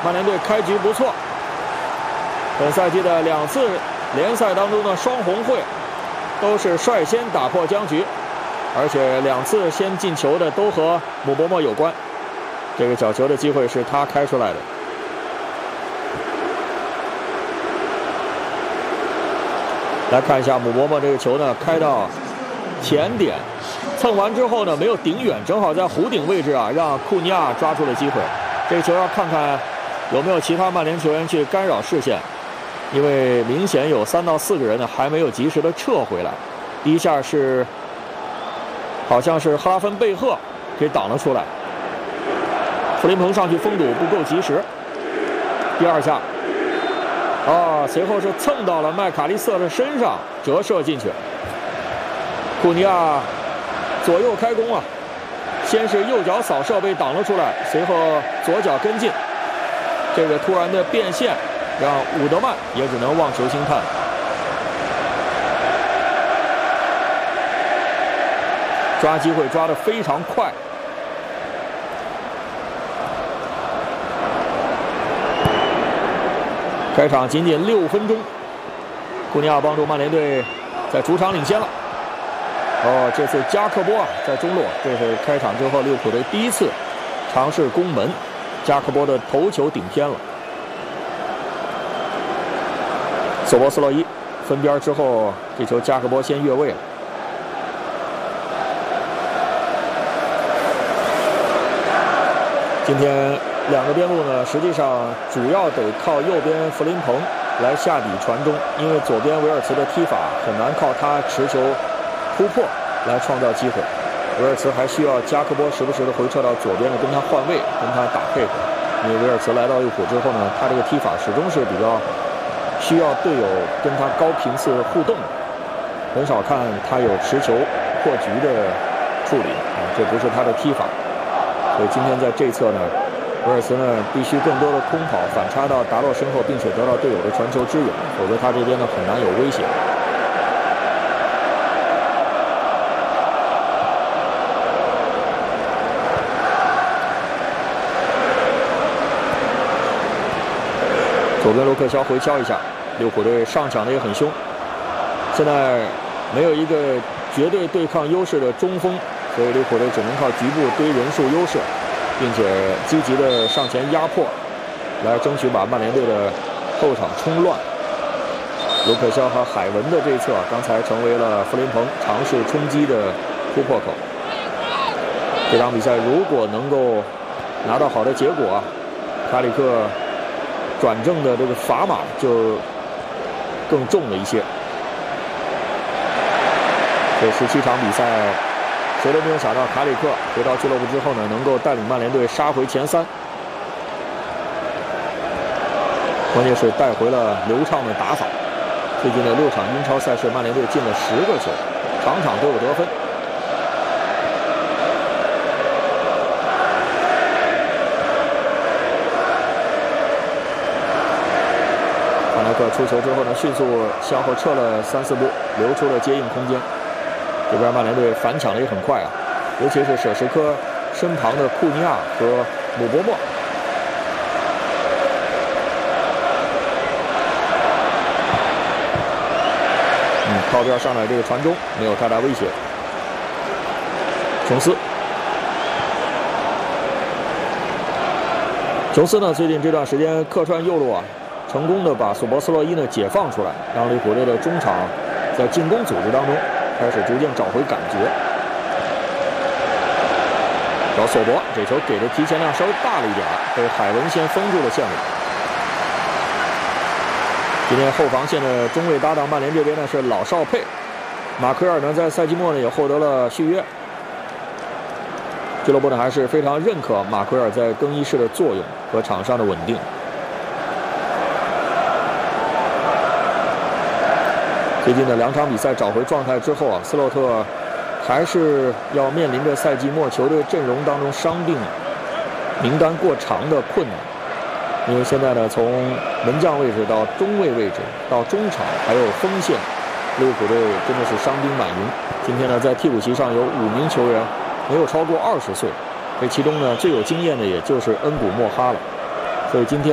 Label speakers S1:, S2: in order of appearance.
S1: 曼联队开局不错，本赛季的2次联赛当中的双红会都是率先打破僵局，而且2次先进球的都和姆伯默有关。这个角球的机会是他开出来的。来看一下姆伯默这个球呢，开到前点，蹭完之后呢没有顶远，正好在弧顶位置啊，让库尼亚抓住了机会。这个球要看看有没有其他曼联球员去干扰视线，因为明显有3到4个人呢还没有及时的撤回来。第一下是好像是哈拉芬贝赫给挡了出来，弗林彭上去封堵不够及时。第2下随后是蹭到了麦卡利瑟的身上，折射进去。库尼亚左右开弓啊，先是右脚扫射被挡了出来，随后左脚跟进。这个突然的变线让伍德曼也只能望球兴叹。抓机会抓得非常快。开场仅仅6分钟，库尼亚帮助曼联队在主场领先了。这次加克波在中路，这是开场之后利物浦队第一次尝试攻门，加克波的头球顶偏了。索博斯洛伊分边之后，这球加克波先越位了。今天2个边路呢，实际上主要得靠右边弗林彭来下底传中，因为左边维尔茨的踢法很难靠他持球突破来创造机会。维尔茨还需要加克波时不时的回撤到左边的跟他换位，跟他打配合。因为维尔茨来到利物浦之后呢，他这个踢法始终是比较需要队友跟他高频次互动，很少看他有持球破局的处理这不是他的踢法。所以今天在这侧呢，维尔茨呢必须更多的空跑反插到达洛身后，并且得到队友的传球支援，否则他这边呢很难有威胁。左边卢克肖回敲一下，利物浦队上抢的也很凶。现在没有一个绝对对抗优势的中锋，所以利物浦队只能靠局部堆人数优势，并且积极的上前压迫，来争取把曼联队的后场冲乱。卢克肖和海文的这一侧刚才成为了弗林彭尝试冲击的突破口。这场比赛如果能够拿到好的结果，卡里克转正的这个砝码就更重了一些。这17场比赛，谁都没有想到卡里克回到俱乐部之后呢，能够带领曼联队杀回前3，关键是带回了流畅的打法。最近的6场英超赛事，曼联队进了10个球，场场都有得分。范戴克出球之后呢，迅速向后撤了3、4步，留出了接应空间。这边曼联队反抢的也很快尤其是舍什科身旁的库尼亚和姆伯默。靠边上来这个传中没有太大威胁。琼斯呢，最近这段时间客串右路成功的把索博斯洛伊呢解放出来，让利物浦队的中场在进攻组织当中开始逐渐找回感觉。找索博，这球给的提前量稍微大了一点，被海文先封住了线路。今天后防线的中卫搭档曼联这边呢是老少配，马奎尔呢在赛季末呢也获得了续约。俱乐部呢还是非常认可马奎尔在更衣室的作用和场上的稳定。最近的2场比赛找回状态之后斯洛特还是要面临着赛季末球队阵容当中伤病名单过长的困难。因为现在呢，从门将位置到中卫位置到中场还有锋线，利物浦队真的是伤兵满营。今天呢，在替补席上有5名球员没有超过20岁，这其中呢最有经验的也就是恩古莫哈了。所以今天